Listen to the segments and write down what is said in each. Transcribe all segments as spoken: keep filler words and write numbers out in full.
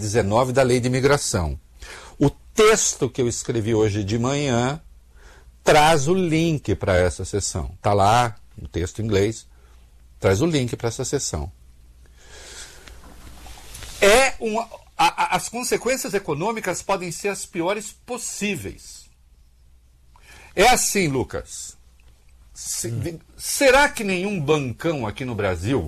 dezenove da Lei de Imigração. O texto que eu escrevi hoje de manhã traz o link para essa sessão. Está lá, no texto em inglês, traz o link para essa sessão. É uma, a, a, as consequências econômicas podem ser as piores possíveis. É assim, Lucas. Se, hum. Será que nenhum bancão aqui no Brasil...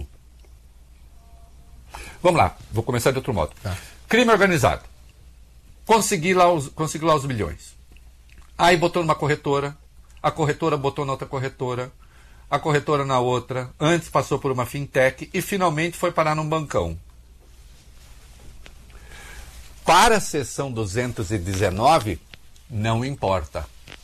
Vamos lá, vou começar de outro modo. Tá. Crime organizado. Consegui lá, os, consegui lá os milhões. Aí botou numa corretora, a corretora botou na outra corretora, a corretora na outra, antes passou por uma fintech e finalmente foi parar num bancão. Para a seção duzentos e dezenove, não importa.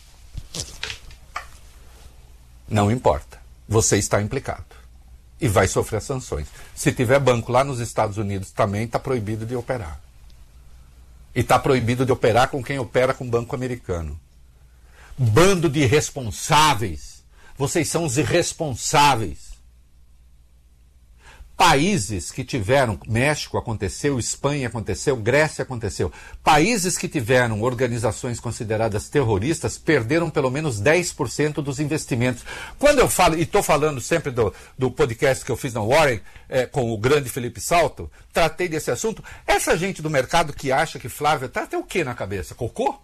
Não importa. Você está implicado. E vai sofrer sanções. Se tiver banco lá nos Estados Unidos também, está proibido de operar. E está proibido de operar com quem opera com banco americano. Bando de irresponsáveis. Vocês são os irresponsáveis. Países que tiveram, México aconteceu, Espanha aconteceu, Grécia aconteceu. Países que tiveram organizações consideradas terroristas perderam pelo menos dez por cento dos investimentos. Quando eu falo, e estou falando sempre do, do podcast que eu fiz na Warren, é, com o grande Felipe Salto, tratei desse assunto. Essa gente do mercado que acha que Flávio tá tem o que na cabeça? Cocô?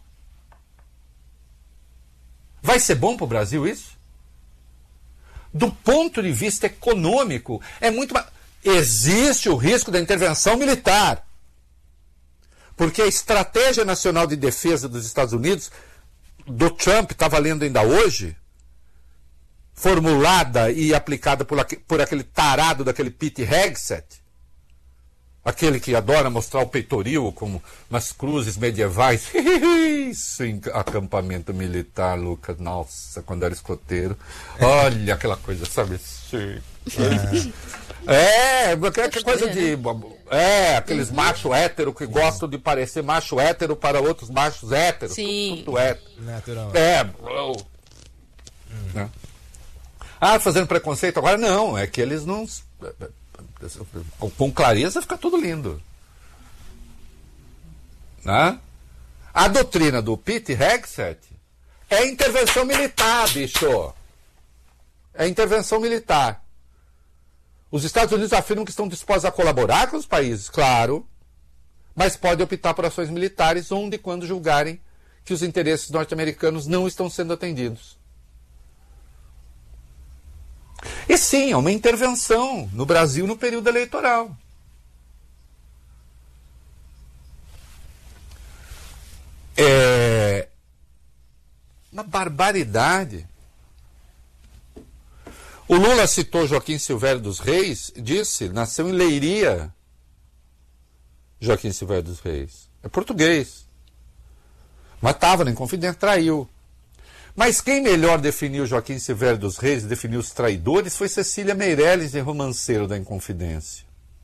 Vai ser bom para o Brasil isso? Do ponto de vista econômico, é muito mais... Existe o risco da intervenção militar. Porque a Estratégia Nacional de Defesa dos Estados Unidos, do Trump, está valendo ainda hoje, formulada e aplicada por, por aquele tarado daquele Pete Hegseth, aquele que adora mostrar o peitoril como nas cruzes medievais. Isso em acampamento militar, Lucas. Nossa, quando era escoteiro. Olha aquela coisa, sabe? Sim. É, é aquela coisa de... É, aqueles machos héteros que gostam de parecer macho hétero para outros machos héteros. Sim. Tudo hétero. Natural. É, bro. Hum. Né? Ah, fazendo preconceito agora? Não, é que eles não... Com clareza fica tudo lindo. Né? A doutrina do Pete Hegseth é intervenção militar, bicho. É intervenção militar. Os Estados Unidos afirmam que estão dispostos a colaborar com os países, claro, mas podem optar por ações militares onde e quando julgarem que os interesses norte-americanos não estão sendo atendidos. E sim, é uma intervenção no Brasil no período eleitoral. É uma barbaridade. O Lula citou Joaquim Silvério dos Reis, disse, nasceu em Leiria, Joaquim Silvério dos Reis. É português. Mas estava na Inconfidência, traiu. Mas quem melhor definiu Joaquim Silvério dos Reis, definiu os traidores, foi Cecília Meirelles, em Romanceiro da Inconfidência.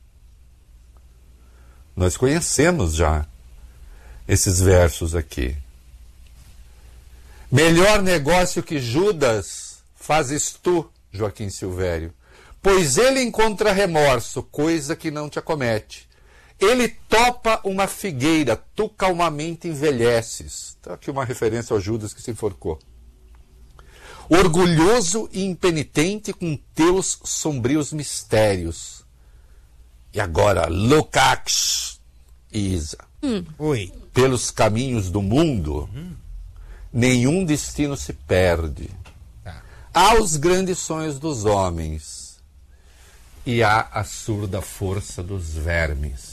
Nós conhecemos já esses versos aqui. Melhor negócio que Judas fazes tu, Joaquim Silvério, pois ele encontra remorso, coisa que não te acomete. Ele topa uma figueira, tu calmamente envelheces. Está aqui uma referência ao Judas que se enforcou. Orgulhoso e impenitente com teus sombrios mistérios. E agora, Lukács, Isa. Hum. Oi. Pelos caminhos do mundo, hum. nenhum destino se perde. Tá. Há os grandes sonhos dos homens e há a surda força dos vermes.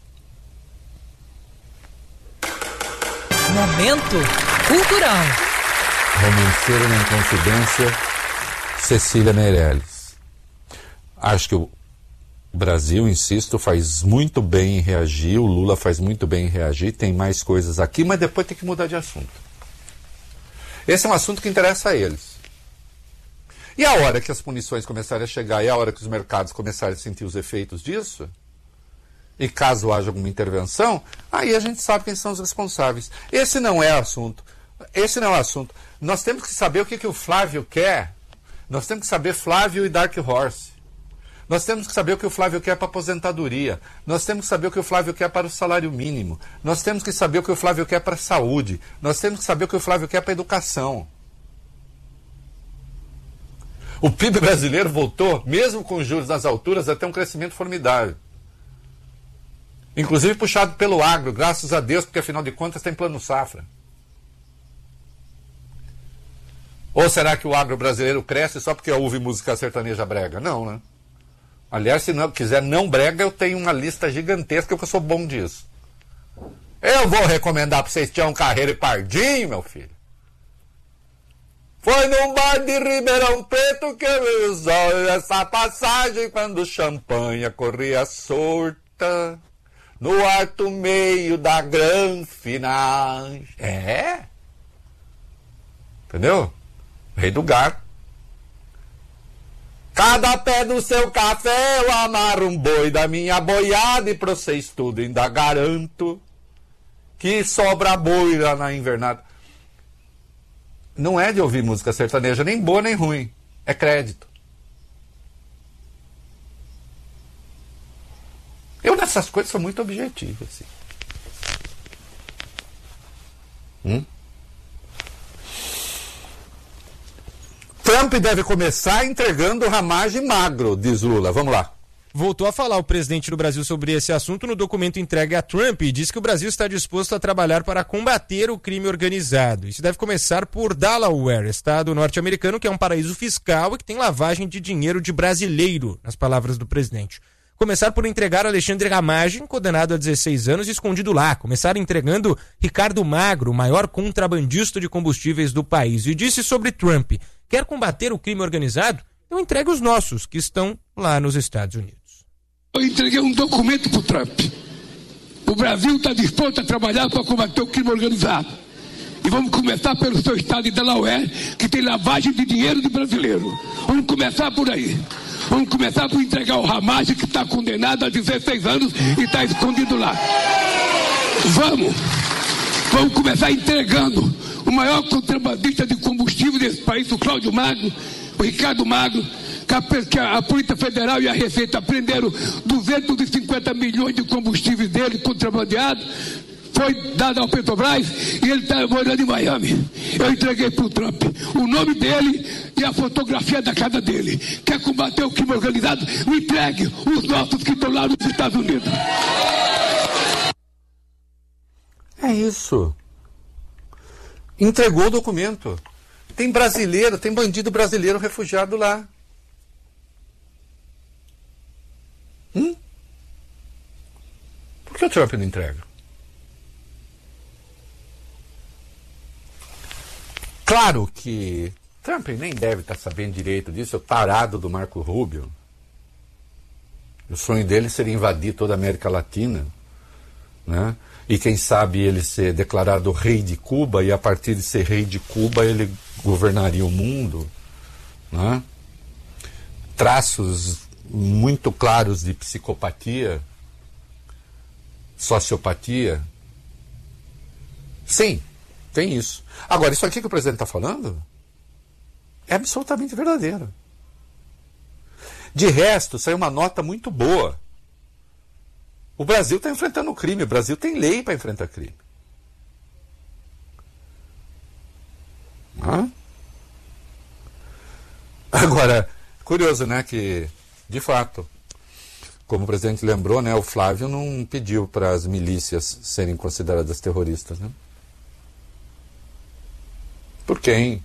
Momento cultural. Romanceiro na Inconfidência, Cecília Meirelles. Acho que o Brasil, insisto, faz muito bem em reagir, o Lula faz muito bem em reagir, tem mais coisas aqui, mas depois tem que mudar de assunto. Esse é um assunto que interessa a eles. E a hora que as punições começarem a chegar e a hora que os mercados começarem a sentir os efeitos disso, e caso haja alguma intervenção, aí a gente sabe quem são os responsáveis. Esse não é o assunto. Esse não é o assunto. Nós temos que saber o que, que o Flávio quer. Nós temos que saber Flávio e Dark Horse. Nós temos que saber o que o Flávio quer para a aposentadoria. Nós temos que saber o que o Flávio quer para o salário mínimo. Nós temos que saber o que o Flávio quer para a saúde. Nós temos que saber o que o Flávio quer para a educação. O P I B brasileiro voltou, mesmo com os juros nas alturas, a ter um crescimento formidável. Inclusive puxado pelo agro, graças a Deus, porque afinal de contas tem plano safra. Ou será que o agro brasileiro cresce só porque ouve música sertaneja brega? Não, né? Aliás, se não quiser não brega, eu tenho uma lista gigantesca que eu sou bom disso. Eu vou recomendar para vocês Tião Carreiro e Pardinho, meu filho. Foi num bar de Ribeirão Preto que eu vi essa passagem quando o champanhe corria solta no alto meio da grande final. É? Entendeu? Rei do Gado. Cada pé do seu café eu amarro um boi da minha boiada e pra vocês tudo ainda garanto que sobra boi lá na invernada. Não é de ouvir música sertaneja, nem boa nem ruim. É crédito. Eu nessas coisas sou muito objetivo, assim. Hum? Trump deve começar entregando ramagem magro, diz Lula. Vamos lá. Voltou a falar o presidente do Brasil sobre esse assunto no documento entregue a Trump e diz que o Brasil está disposto a trabalhar para combater o crime organizado. Isso deve começar por Delaware, estado norte-americano que é um paraíso fiscal e que tem lavagem de dinheiro de brasileiro, nas palavras do presidente. Começar por entregar Alexandre Ramagem, condenado a dezesseis anos e escondido lá. Começar entregando Ricardo Magro, o maior contrabandista de combustíveis do país. E disse sobre Trump: quer combater o crime organizado? Eu entrego os nossos, que estão lá nos Estados Unidos. Eu entreguei um documento para o Trump. O Brasil está disposto a trabalhar para combater o crime organizado. E vamos começar pelo seu estado de Delaware, que tem lavagem de dinheiro de brasileiro. Vamos começar por aí. Vamos começar por entregar o Ramagem, que está condenado a dezesseis anos e está escondido lá. Vamos. Vamos começar entregando o maior contrabandista de combustível desse país, o Cláudio Magro, o Ricardo Magro, que a, a Polícia Federal e a Receita prenderam duzentos e cinquenta milhões de combustíveis dele contrabandeado. Foi dado ao Petrobras e ele está morando em Miami. Eu entreguei para o Trump o nome dele e a fotografia da casa dele. Quer combater o crime organizado? Me entregue os nossos que estão lá nos Estados Unidos. É isso. Entregou o documento. Tem brasileiro, tem bandido brasileiro refugiado lá. Hum? Por que o Trump não entrega? Claro que Trump nem deve estar sabendo direito disso, é o tarado do Marco Rubio. O sonho dele seria invadir toda a América Latina, né? E quem sabe ele ser declarado rei de Cuba, e a partir de ser rei de Cuba ele governaria o mundo, né? Traços muito claros de psicopatia, sociopatia. Sim, tem isso. Agora, isso aqui que o presidente está falando é absolutamente verdadeiro. De resto, saiu uma nota muito boa. O Brasil está enfrentando o crime, o Brasil tem lei para enfrentar crime. Hã? Agora, curioso, né, que, de fato, como o presidente lembrou, né, o Flávio não pediu para as milícias serem consideradas terroristas, né? Por quem?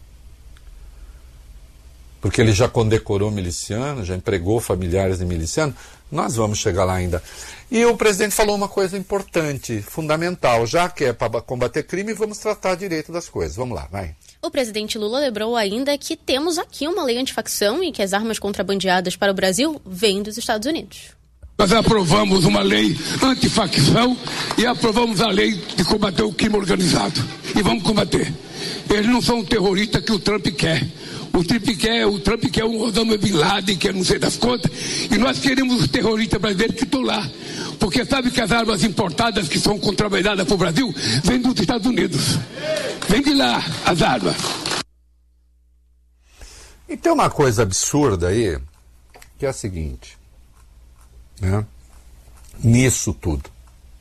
Porque ele já condecorou miliciano, já empregou familiares de miliciano. Nós vamos chegar lá ainda. E o presidente falou uma coisa importante, fundamental. Já que é para combater crime, vamos tratar direito das coisas. Vamos lá, vai. O presidente Lula lembrou ainda que temos aqui uma lei antifacção e que as armas contrabandeadas para o Brasil vêm dos Estados Unidos. Nós aprovamos uma lei antifacção e aprovamos a lei de combater o crime organizado. E vamos combater. Eles não são terroristas que o Trump quer. O Trump quer, o Trump quer um Osama Bin Laden, que é não sei das contas. E nós queremos os terroristas brasileiros que estão lá. Porque sabe que as armas importadas que são contrabandeadas para o Brasil vêm dos Estados Unidos. Vem de lá as armas. E tem uma coisa absurda aí, que é a seguinte, né? Nisso tudo.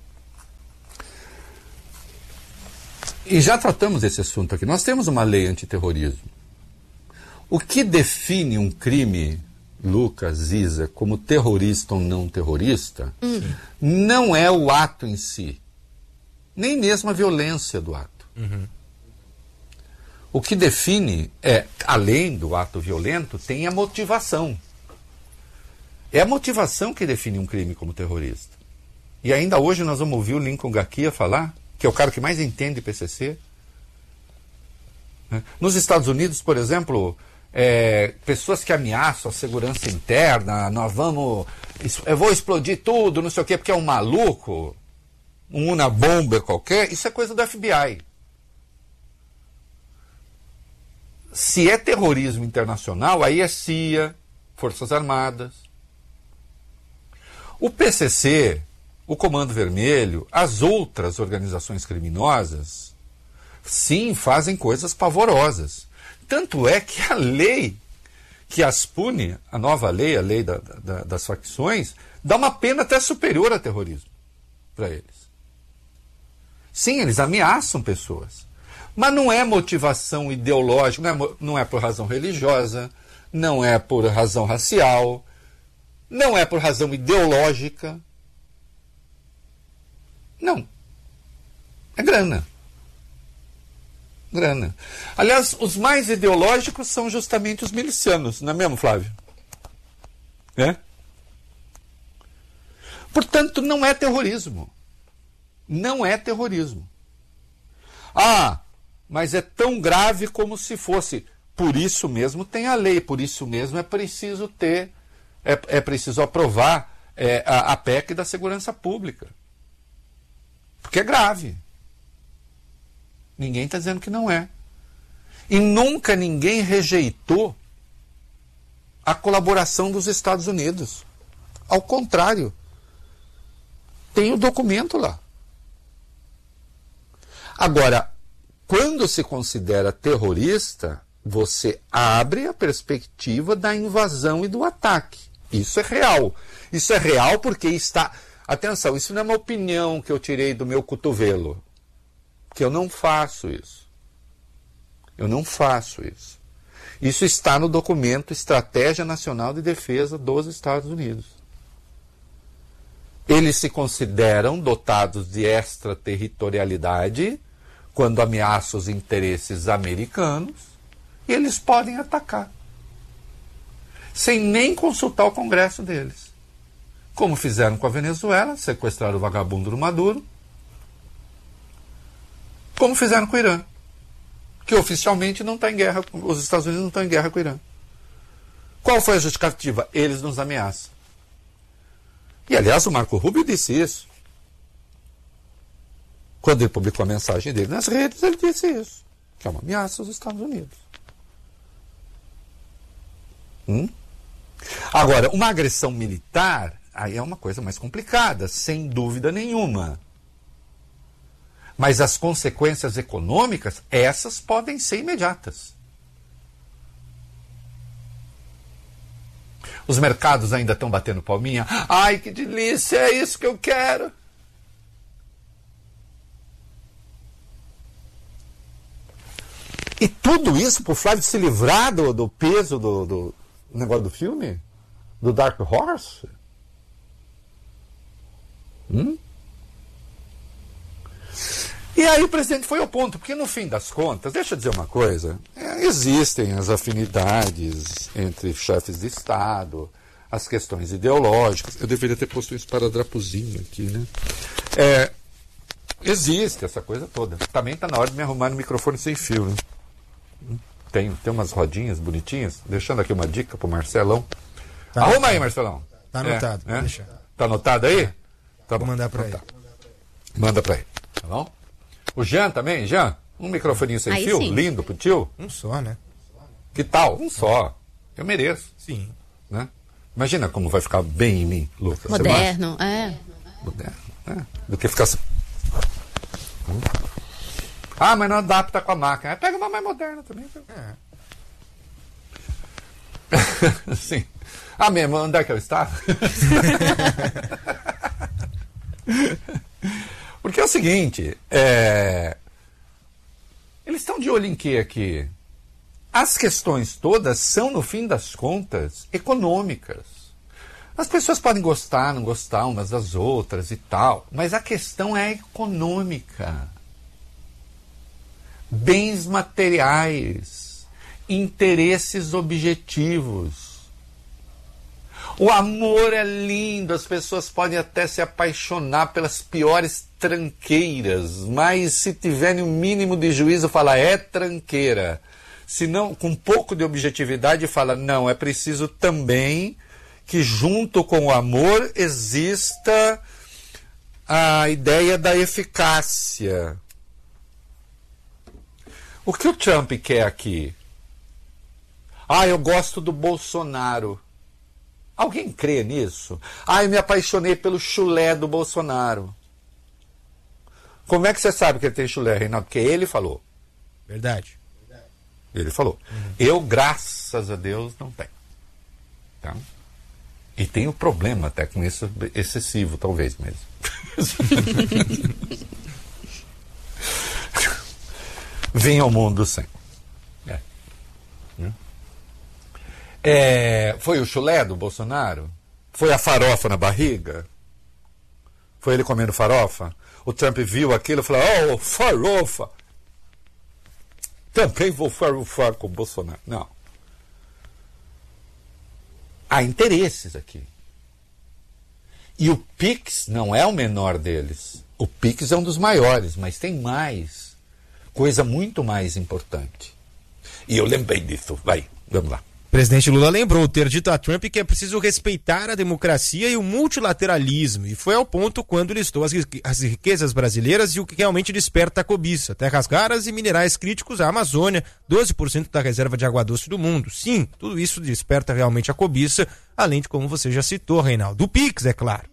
E já tratamos desse assunto aqui. Nós temos uma lei antiterrorismo. O que define um crime, Lucas, Isa, como terrorista ou não terrorista, hum. não é o ato em si, nem mesmo a violência do ato. Uhum. O que define é, além do ato violento, tem a motivação. É a motivação que define um crime como terrorista. E ainda hoje nós vamos ouvir o Lincoln Gakia falar, que é o cara que mais entende P C C. Nos Estados Unidos, por exemplo, é, pessoas que ameaçam a segurança interna, nós vamos, eu vou explodir tudo, não sei o quê, porque é um maluco, um unabomber qualquer, isso é coisa do F B I. Se é terrorismo internacional, aí é C I A, Forças Armadas. O P C C, o Comando Vermelho, as outras organizações criminosas, sim, fazem coisas pavorosas. Tanto é que a lei que as pune, a nova lei, a lei da, da, das facções, dá uma pena até superior a terrorismo para eles. Sim, eles ameaçam pessoas. Mas não é motivação ideológica, não é, não é por razão religiosa, não é por razão racial, não é por razão ideológica. Não. É grana. Grana. Aliás, os mais ideológicos são justamente os milicianos, não é mesmo, Flávio? É? Portanto, não é terrorismo. Não é terrorismo. Ah, mas é tão grave como se fosse. Por isso mesmo tem a lei, por isso mesmo é preciso ter, é, é preciso aprovar é, a, a P E C da segurança pública. Porque é grave. Ninguém está dizendo que não é. E nunca ninguém rejeitou a colaboração dos Estados Unidos. Ao contrário. Tem o documento lá. Agora, quando se considera terrorista, você abre a perspectiva da invasão e do ataque. Isso é real. Isso é real porque está... Atenção, isso não é uma opinião que eu tirei do meu cotovelo. Que eu não faço isso. Eu não faço isso. Isso está no documento Estratégia Nacional de Defesa dos Estados Unidos. Eles se consideram dotados de extraterritorialidade quando ameaçam os interesses americanos e eles podem atacar. Sem nem consultar o Congresso deles. Como fizeram com a Venezuela, sequestraram o vagabundo do Maduro. Como fizeram com o Irã, que oficialmente não está em guerra, os Estados Unidos não estão em guerra com o Irã. Qual foi a justificativa? Eles nos ameaçam. E, aliás, o Marco Rubio disse isso. Quando ele publicou a mensagem dele nas redes, ele disse isso, que é uma ameaça aos Estados Unidos. Hum? Agora, uma agressão militar, aí é uma coisa mais complicada, sem dúvida nenhuma. Mas as consequências econômicas, essas podem ser imediatas. Os mercados ainda estão batendo palminha. Ai, que delícia, é isso que eu quero. E tudo isso para o Flávio se livrar do, do peso do, do negócio do filme? Do Dark Horse? Hum? E aí o presidente foi ao ponto, porque no fim das contas, deixa eu dizer uma coisa, é, existem as afinidades entre chefes de Estado, as questões ideológicas. Eu deveria ter posto um esparadrapozinho aqui, né? É, existe essa coisa toda. Também está na hora de me arrumar no microfone sem fio, né? Tem, tem umas rodinhas bonitinhas, deixando aqui uma dica pro Marcelão. Tá Arruma anotado. Aí, Marcelão. Tá anotado, é, é? deixa. Tá anotado aí? É. Tá Vou bom. mandar para então, ele. Tá. Manda para ele, tá bom? O Jean também, Jean, um microfoninho sem aí fio, sim. lindo pro tio. Um só, né? Que tal? Um só. Eu mereço. Sim. Né? Imagina como vai ficar bem em mim, Lucas. Moderno, é. Moderno, né? Do que ficar... Hum. Ah, mas não adapta com a máquina. Pega uma mais moderna também. É. Sim. Ah, mesmo, onde é que eu estava? Porque é o seguinte, é... eles estão de olho em quê aqui? As questões todas são, no fim das contas, econômicas. As pessoas podem gostar, não gostar umas das outras e tal, mas a questão é econômica. Bens materiais, interesses objetivos. O amor é lindo, as pessoas podem até se apaixonar pelas piores tranqueiras, mas se tiverem o um mínimo de juízo, fala, é tranqueira. Se não, com um pouco de objetividade, fala, não, é preciso também que junto com o amor exista a ideia da eficácia. O que o Trump quer aqui? Ah, eu gosto do Bolsonaro. Alguém crê nisso? Ah, eu me apaixonei pelo chulé do Bolsonaro. Como é que você sabe que ele tem chulé, Reinaldo? Porque ele falou. Verdade. Ele falou. Uhum. Eu, graças a Deus, não tenho. Tá? E tenho problema até com isso excessivo, talvez mesmo. Vim ao mundo sem. É. É, foi o chulé do Bolsonaro? Foi a farofa na barriga? Foi ele comendo farofa? O Trump viu aquilo e falou, oh, farofa! Também vou farofar com o Bolsonaro. Não. Há interesses aqui. E o Pix não é o menor deles. O Pix é um dos maiores, mas tem mais. Coisa muito mais importante. E eu lembrei disso. Vai, vamos lá. O presidente Lula lembrou ter dito a Trump que é preciso respeitar a democracia e o multilateralismo, e foi ao ponto quando listou as, as riquezas brasileiras e o que realmente desperta a cobiça: terras raras e minerais críticos, a Amazônia, doze por cento da reserva de água doce do mundo. Sim, tudo isso desperta realmente a cobiça, além de, como você já citou, Reinaldo, do Pix, é claro.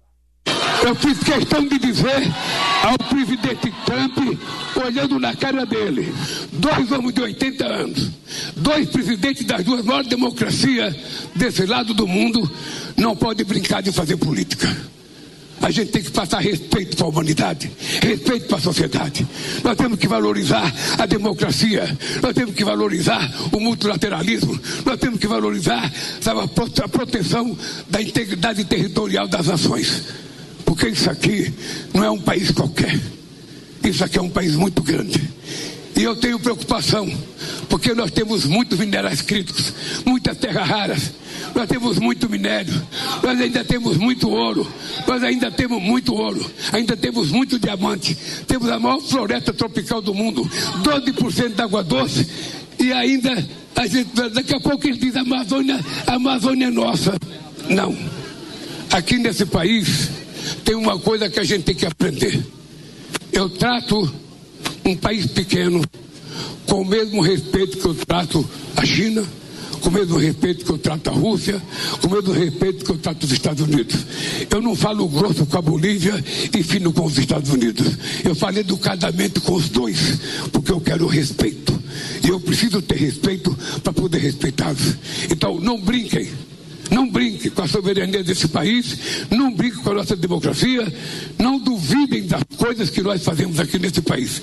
Eu fiz questão de dizer ao presidente Trump, olhando na cara dele, dois homens de oitenta anos, dois presidentes das duas maiores democracias desse lado do mundo, não pode brincar de fazer política. A gente tem que passar respeito para a humanidade, respeito para a sociedade. Nós temos que valorizar a democracia, nós temos que valorizar o multilateralismo, nós temos que valorizar, sabe, a proteção da integridade territorial das nações. Porque isso aqui não é um país qualquer. Isso aqui é um país muito grande. E eu tenho preocupação, porque nós temos muitos minerais críticos, muitas terras raras, nós temos muito minério, nós ainda temos muito ouro, nós ainda temos muito ouro, ainda temos muito diamante, temos a maior floresta tropical do mundo, doze por cento de água doce, e ainda, a gente, daqui a pouco eles dizem, a Amazônia, a Amazônia é nossa. Não. Aqui nesse país tem uma coisa que a gente tem que aprender. Eu trato um país pequeno com o mesmo respeito que eu trato a China, com o mesmo respeito que eu trato a Rússia, com o mesmo respeito que eu trato os Estados Unidos. Eu não falo grosso com a Bolívia e fino com os Estados Unidos. Eu falo educadamente com os dois, porque eu quero respeito. E eu preciso ter respeito para poder respeitá-los. Então, não brinquem. Não brinque com a soberania desse país, não brinque com a nossa democracia, não duvidem das coisas que nós fazemos aqui nesse país.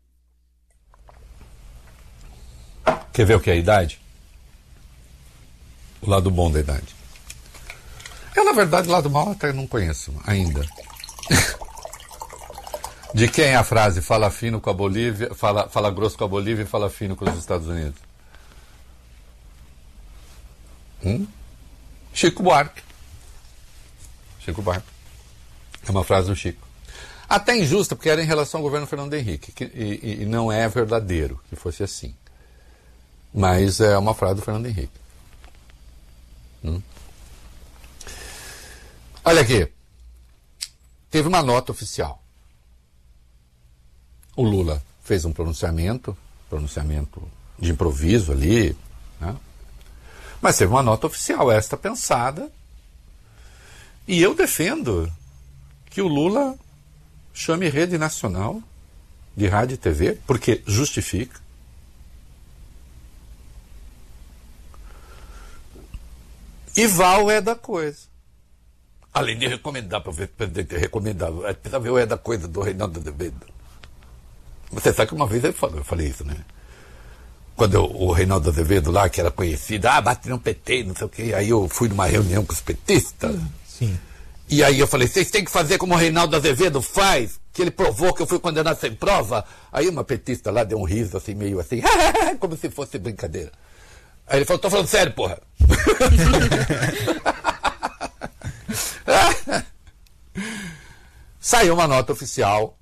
Quer ver o que é a idade? O lado bom da idade. Eu, na verdade, o lado mal até não conheço ainda. De quem é a frase, fala fino com a Bolívia, fala, fala grosso com a Bolívia e fala fino com os Estados Unidos? Hum? Chico Buarque. Chico Buarque. É uma frase do Chico. Até injusta, porque era em relação ao governo Fernando Henrique, que, e, e não é verdadeiro que fosse assim. Mas é uma frase do Fernando Henrique. Hum? Olha aqui. Teve uma nota oficial. O Lula fez um pronunciamento, pronunciamento de improviso ali, né? Mas teve uma nota oficial, esta pensada, e eu defendo que o Lula chame Rede Nacional de Rádio e T V, porque justifica. E Val é da coisa. Além de recomendar para o presidente recomendar, precisa ver o é da coisa do Reinaldo Azevedo. Você sabe que uma vez eu falei, eu falei isso, né? Quando eu, o Reinaldo Azevedo lá, que era conhecido, ah, bate no P T, não sei o quê. Aí eu fui numa reunião com os petistas. Sim. E aí eu falei, vocês têm que fazer como o Reinaldo Azevedo faz, que ele provou que eu fui condenado sem prova. Aí uma petista lá deu um riso assim, meio assim, como se fosse brincadeira. Aí ele falou, tô falando sério, porra. Saiu uma nota oficial.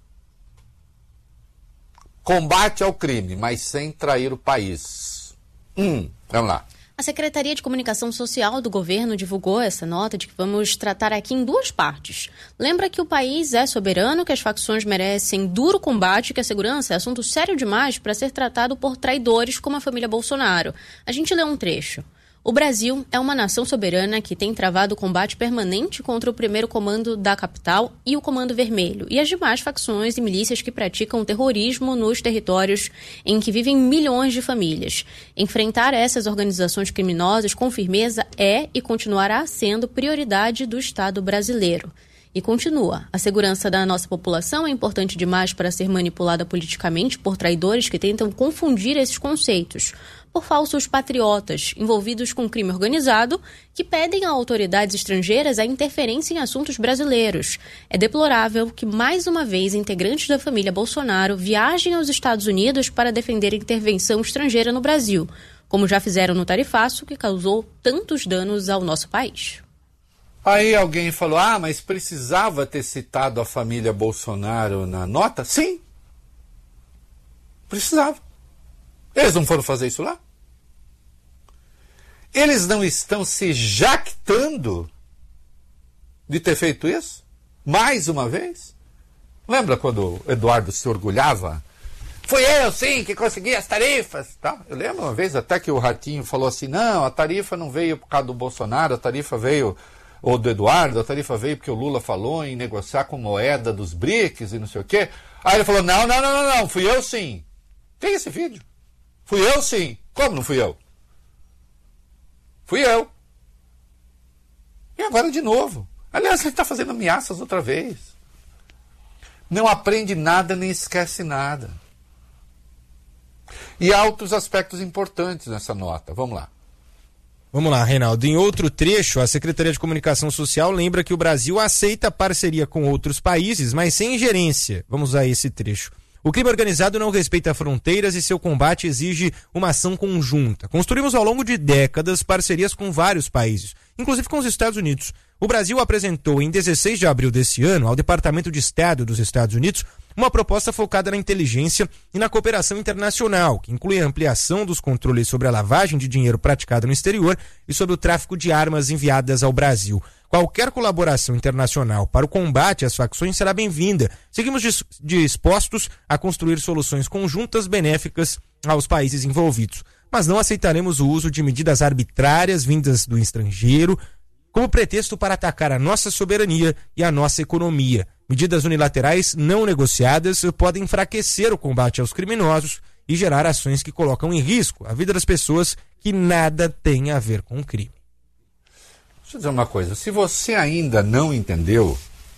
Combate ao crime, mas sem trair o país. Hum, vamos lá. A Secretaria de Comunicação Social do governo divulgou essa nota de que vamos tratar aqui em duas partes. Lembra que o país é soberano, que as facções merecem duro combate e que a segurança é assunto sério demais para ser tratado por traidores como a família Bolsonaro. A gente lê um trecho. O Brasil é uma nação soberana que tem travado combate permanente contra o primeiro comando da capital e o Comando Vermelho e as demais facções e milícias que praticam terrorismo nos territórios em que vivem milhões de famílias. Enfrentar essas organizações criminosas com firmeza é e continuará sendo prioridade do Estado brasileiro. E continua, a segurança da nossa população é importante demais para ser manipulada politicamente por traidores que tentam confundir esses conceitos, por falsos patriotas envolvidos com crime organizado que pedem a autoridades estrangeiras a interferência em assuntos brasileiros. É deplorável que, mais uma vez, integrantes da família Bolsonaro viajem aos Estados Unidos para defender a intervenção estrangeira no Brasil, como já fizeram no tarifaço que causou tantos danos ao nosso país. Aí alguém falou, ah, mas precisava ter citado a família Bolsonaro na nota? Sim. Precisava. Eles não foram fazer isso lá? Eles não estão se jactando de ter feito isso? Mais uma vez? Lembra quando o Eduardo se orgulhava? Fui eu, sim, que consegui as tarifas. Tá? Eu lembro uma vez até que o Ratinho falou assim, não, a tarifa não veio por causa do Bolsonaro, a tarifa veio, ou do Eduardo, a tarifa veio porque o Lula falou em negociar com moeda dos B R I C S e não sei o quê. Aí ele falou, não, não, não, não, não, fui eu sim. Tem esse vídeo. Fui eu sim. Como não fui eu? Fui eu. E agora de novo. Aliás, ele está fazendo ameaças outra vez. Não aprende nada nem esquece nada. E há outros aspectos importantes nessa nota. Vamos lá. Vamos lá, Reinaldo. Em outro trecho, a Secretaria de Comunicação Social lembra que o Brasil aceita parceria com outros países, mas sem ingerência. Vamos usar esse trecho. O crime organizado não respeita fronteiras e seu combate exige uma ação conjunta. Construímos ao longo de décadas parcerias com vários países, inclusive com os Estados Unidos. O Brasil apresentou em dezesseis de abril desse ano ao Departamento de Estado dos Estados Unidos uma proposta focada na inteligência e na cooperação internacional, que inclui a ampliação dos controles sobre a lavagem de dinheiro praticada no exterior e sobre o tráfico de armas enviadas ao Brasil. Qualquer colaboração internacional para o combate às facções será bem-vinda. Seguimos dis- dispostos a construir soluções conjuntas benéficas aos países envolvidos, mas não aceitaremos o uso de medidas arbitrárias vindas do estrangeiro como pretexto para atacar a nossa soberania e a nossa economia. Medidas unilaterais não negociadas podem enfraquecer o combate aos criminosos e gerar ações que colocam em risco a vida das pessoas que nada têm a ver com o crime. Deixa eu dizer uma coisa, se você ainda não entendeu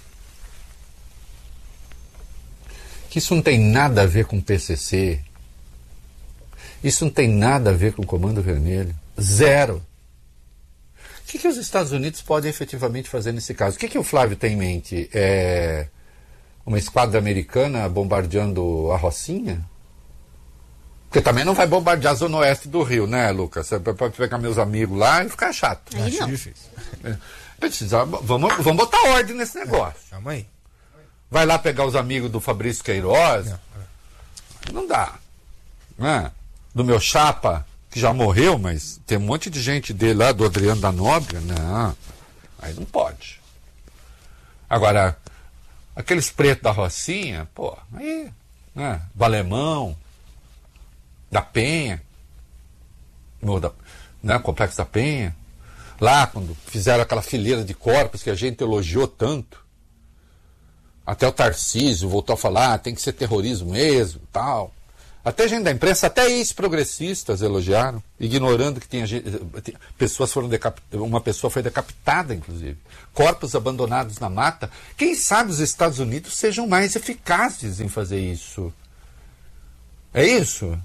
que isso não tem nada a ver com o P C C, isso não tem nada a ver com o Comando Vermelho, zero. O que, que os Estados Unidos podem efetivamente fazer nesse caso? O que, que o Flávio tem em mente? É uma esquadra americana bombardeando a Rocinha? Porque também não vai bombardear a zona oeste do Rio, né, Lucas? Você pode pegar meus amigos lá e ficar chato. Aí Acho não. difícil. É. Precisa, vamos, vamos botar ordem nesse negócio. Calma aí. Vai lá pegar os amigos do Fabrício Queiroz? Não, Não dá. Né? Do meu chapa, que já morreu, mas tem um monte de gente dele lá, do Adriano da Nóbrega. Não, aí não pode. Agora, aqueles pretos da Rocinha, pô, aí, né? Do Alemão, da Penha, no, da, né? Complexo da Penha, lá quando fizeram aquela fileira de corpos que a gente elogiou tanto, até o Tarcísio voltou a falar, ah, tem que ser terrorismo mesmo, tal. Até gente da imprensa, até ex-progressistas elogiaram, ignorando que tinha gente, pessoas foram decapitadas, uma pessoa foi decapitada, inclusive. Corpos abandonados na mata. Quem sabe os Estados Unidos sejam mais eficazes em fazer isso. É isso?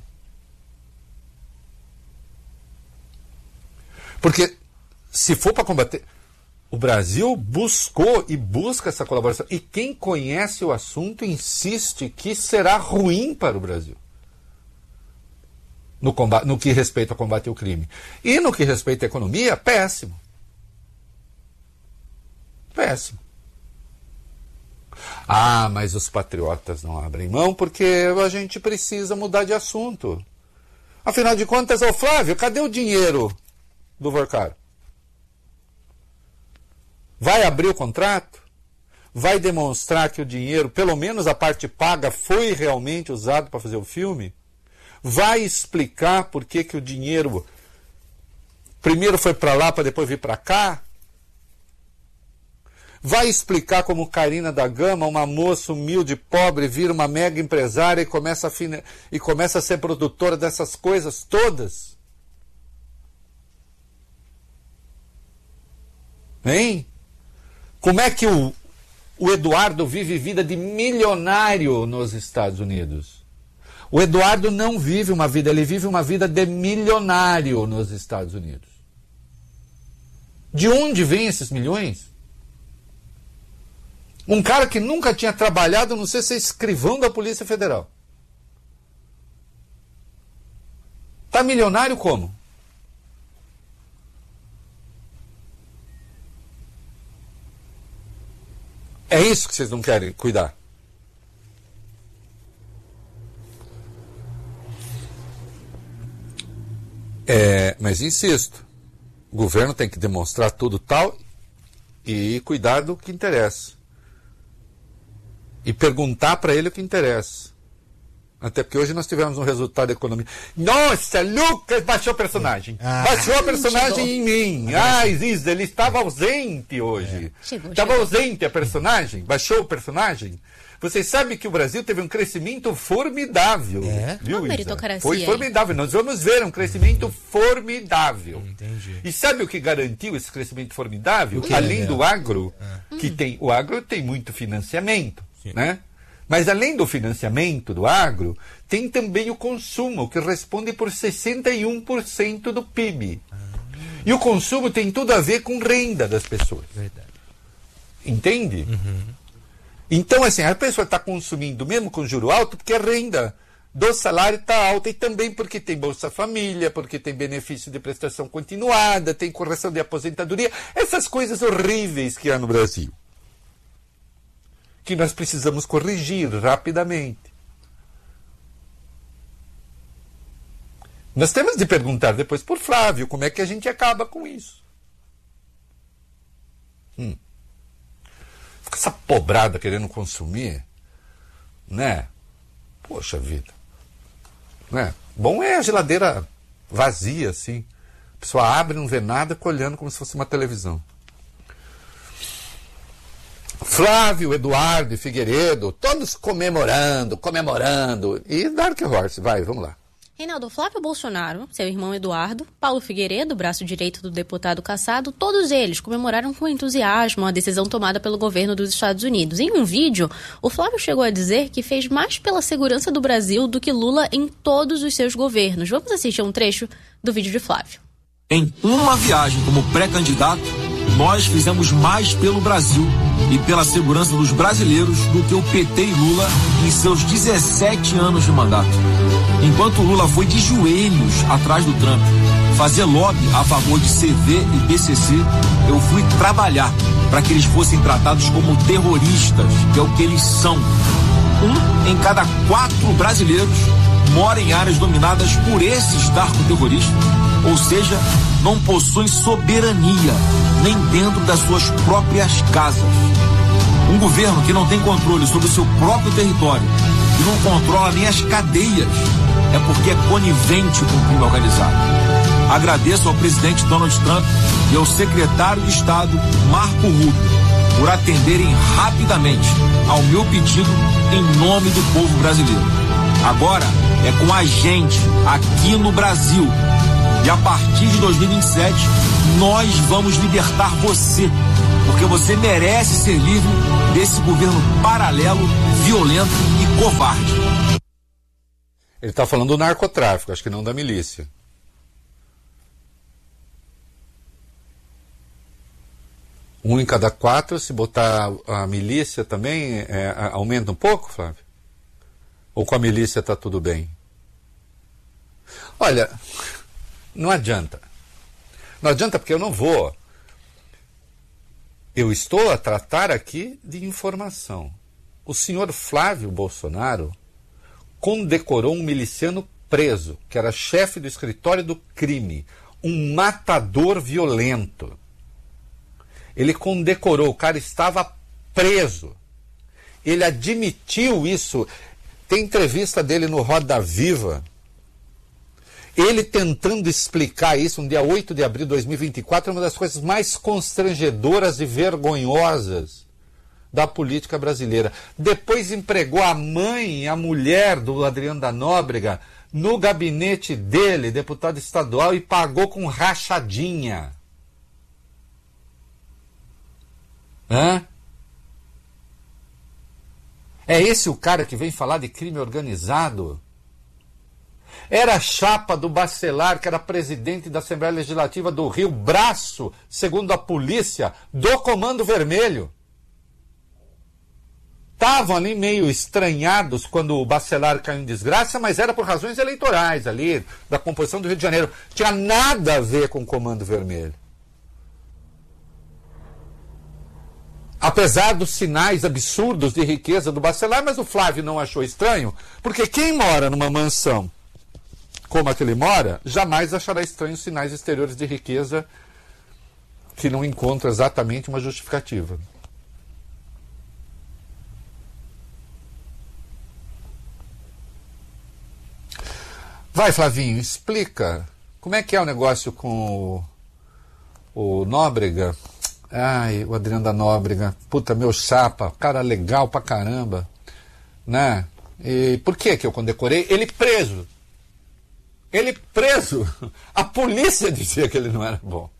Porque se for para combater... O Brasil buscou e busca essa colaboração. E quem conhece o assunto insiste que será ruim para o Brasil. No, combate, no que respeita ao combate ao crime. E no que respeita à economia, péssimo. Péssimo. Ah, mas os patriotas não abrem mão porque a gente precisa mudar de assunto. Afinal de contas, ô Flávio, cadê o dinheiro do Vorcaro? Vai abrir o contrato? Vai demonstrar que o dinheiro, pelo menos a parte paga, foi realmente usado para fazer o filme? Vai explicar por que, que o dinheiro primeiro foi para lá para depois vir para cá? Vai explicar como Carina da Gama, uma moça humilde, pobre, vira uma mega empresária e começa a, fina... e começa a ser produtora dessas coisas todas? Hein? Como é que o, o Eduardo vive vida de milionário nos Estados Unidos? O Eduardo não vive uma vida, ele vive uma vida de milionário nos Estados Unidos. De onde vêm esses milhões? Um cara que nunca tinha trabalhado, não sei se é escrivão da Polícia Federal. Tá milionário como? É isso que vocês não querem cuidar. É, mas insisto, o governo tem que demonstrar tudo tal e cuidar do que interessa. E perguntar para ele o que interessa. Até porque hoje nós tivemos um resultado da economia. Nossa, Lucas baixou o personagem. Ah, baixou a personagem chegou. Em mim. Ah, Isa, ele estava ausente hoje. É. Chegou, estava chegou. ausente a personagem. Baixou o personagem. Vocês sabem que o Brasil teve um crescimento formidável. É? Viu, Isa? Foi formidável. Nós vamos ver um crescimento formidável. Entendi. E sabe o que garantiu esse crescimento formidável? Além é? do agro, é. que tem, o agro tem muito financiamento, Sim. né? Mas além do financiamento do agro, tem também o consumo, que responde por sessenta e um por cento do P I B. Ah. E o consumo tem tudo a ver com renda das pessoas. Verdade. Entende? Uhum. Então, assim, a pessoa está consumindo mesmo com juro alto porque a renda do salário está alta e também porque tem Bolsa Família, porque tem benefício de prestação continuada, tem correção de aposentadoria, essas coisas horríveis que há no Brasil. Que nós precisamos corrigir rapidamente. Nós temos de perguntar depois por Flávio como é que a gente acaba com isso. Hum. Fica essa pobrada querendo consumir, né? Poxa vida. Né? Bom é a geladeira vazia, assim. A pessoa abre, não vê nada, olhando como se fosse uma televisão. Flávio, Eduardo e Figueiredo, todos comemorando, comemorando. E Dark Horse, vai, vamos lá. Reinaldo, Flávio Bolsonaro, seu irmão Eduardo, Paulo Figueiredo, braço direito do deputado cassado, todos eles comemoraram com entusiasmo a decisão tomada pelo governo dos Estados Unidos. Em um vídeo, o Flávio chegou a dizer que fez mais pela segurança do Brasil do que Lula em todos os seus governos. Vamos assistir um trecho do vídeo de Flávio. Em uma viagem como pré-candidato, nós fizemos mais pelo Brasil e pela segurança dos brasileiros do que o P T e Lula em seus dezessete anos de mandato. Enquanto Lula foi de joelhos atrás do Trump fazer lobby a favor de C V e B C C, eu fui trabalhar para que eles fossem tratados como terroristas, que é o que eles são. Um em cada quatro brasileiros mora em áreas dominadas por esses narcoterroristas, ou seja, não possuem soberania nem dentro das suas próprias casas. Um governo que não tem controle sobre o seu próprio território e não controla nem as cadeias é porque é conivente com o crime organizado. Agradeço ao presidente Donald Trump e ao secretário de Estado Marco Rubio por atenderem rapidamente ao meu pedido em nome do povo brasileiro. Agora, é com a gente, aqui no Brasil. E a partir de dois mil e vinte e sete, nós vamos libertar você, porque você merece ser livre desse governo paralelo, violento e covarde. Ele está falando do narcotráfico, acho que não da milícia. Um em cada quatro, se botar a milícia também, é, aumenta um pouco, Flávio? Ou com a milícia está tudo bem? Olha, não adianta. Não adianta porque eu não vou. Eu estou a tratar aqui de informação. O senhor Flávio Bolsonaro condecorou um miliciano preso, que era chefe do escritório do crime, um matador violento. Ele condecorou, o cara estava preso. Ele admitiu isso. Tem entrevista dele no Roda Viva. Ele tentando explicar isso, no dia oito de abril de dois mil e vinte e quatro, é uma das coisas mais constrangedoras e vergonhosas da política brasileira. Depois empregou a mãe e a mulher do Adriano da Nóbrega no gabinete dele, deputado estadual, e pagou com rachadinha. Hã? É esse o cara que vem falar de crime organizado? Era a chapa do Bacelar, que era presidente da Assembleia Legislativa do Rio, braço, segundo a polícia, do Comando Vermelho. Estavam ali meio estranhados quando o Bacelar caiu em desgraça, mas era por razões eleitorais ali, da composição do Rio de Janeiro. Tinha nada a ver com o Comando Vermelho. Apesar dos sinais absurdos de riqueza do Bacelar, mas o Flávio não achou estranho, porque quem mora numa mansão como a que ele mora, jamais achará estranho os sinais exteriores de riqueza que não encontram exatamente uma justificativa. Vai, Flavinho, explica como é que é o negócio com o, o Nóbrega. Ai, o Adriano da Nóbrega, puta, meu chapa, cara legal pra caramba, né? E por que que eu condecorei? Ele preso. Ele preso. A polícia dizia que ele não era bom.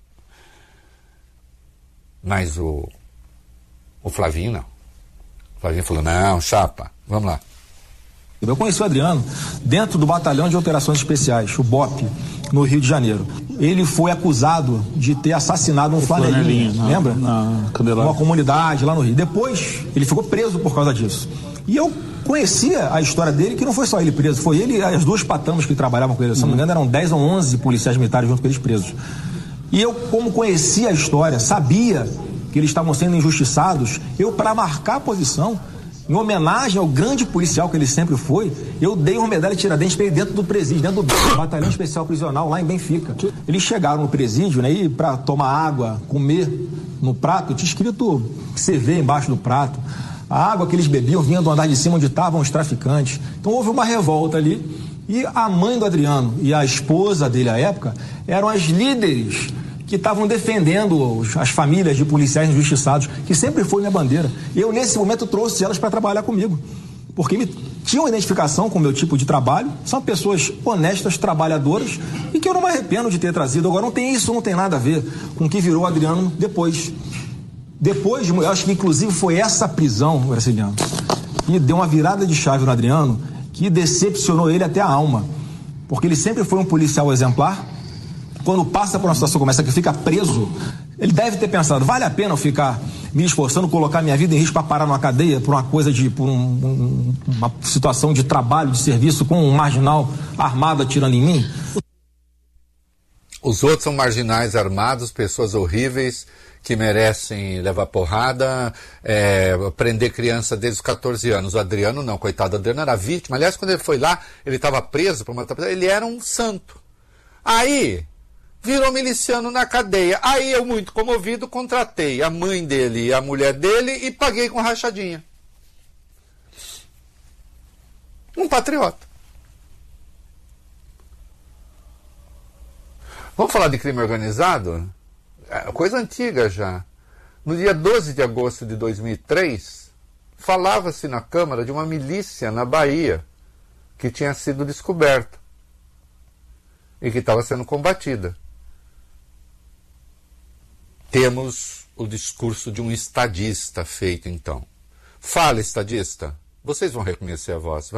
Mas o, o Flavinho não. O Flavinho falou, não, chapa, vamos lá. Eu conheci o Adriano dentro do Batalhão de Operações Especiais, o B O P, no Rio de Janeiro. Ele foi acusado de ter assassinado um flanelinha, na, lembra? Na Uma comunidade lá no Rio. Depois, ele ficou preso por causa disso. E eu conhecia a história dele, que não foi só ele preso, foi ele e as duas patamas que trabalhavam com ele. Se não me engano, eram dez ou onze policiais militares junto com eles presos. E eu, como conhecia a história, sabia que eles estavam sendo injustiçados, eu, para marcar a posição, em homenagem ao grande policial que ele sempre foi, eu dei uma medalha de Tiradentes para ele dentro do presídio, dentro do Batalhão Especial Prisional, lá em Benfica. Eles chegaram no presídio, né, e para tomar água, comer no prato, tinha escrito C V embaixo do prato. A água que eles bebiam vinha do andar de cima onde estavam os traficantes. Então houve uma revolta ali, e a mãe do Adriano e a esposa dele à época eram as líderes que estavam defendendo as famílias de policiais injustiçados, que sempre foi minha bandeira. Eu, nesse momento, trouxe elas para trabalhar comigo, porque me, tinham identificação com o meu tipo de trabalho, são pessoas honestas, trabalhadoras, e que eu não me arrependo de ter trazido. Agora, não tem isso, não tem nada a ver com o que virou o Adriano depois. Depois, eu acho que, inclusive, foi essa prisão, Graciliano, que deu uma virada de chave no Adriano, que decepcionou ele até a alma, porque ele sempre foi um policial exemplar. Quando passa por uma situação como essa, que fica preso, ele deve ter pensado, vale a pena eu ficar me esforçando, colocar minha vida em risco para parar numa cadeia por uma coisa de, por um, um, uma situação de trabalho, de serviço, com um marginal armado atirando em mim? Os outros são marginais armados, pessoas horríveis, que merecem levar porrada, é, prender criança desde os catorze anos. O Adriano não, coitado, o Adriano era vítima. Aliás, quando ele foi lá, ele estava preso por matar pessoas, ele era um santo. Aí virou miliciano na cadeia. Aí eu, muito comovido, contratei a mãe dele e a mulher dele e paguei com rachadinha. Um patriota. Vamos falar de crime organizado? É coisa antiga já. No dia doze de agosto de dois mil e três, falava-se na Câmara de uma milícia na Bahia, que tinha sido descoberta e que estava sendo combatida. Temos o discurso de um estadista feito, então. Fala, estadista. Vocês vão reconhecer a voz.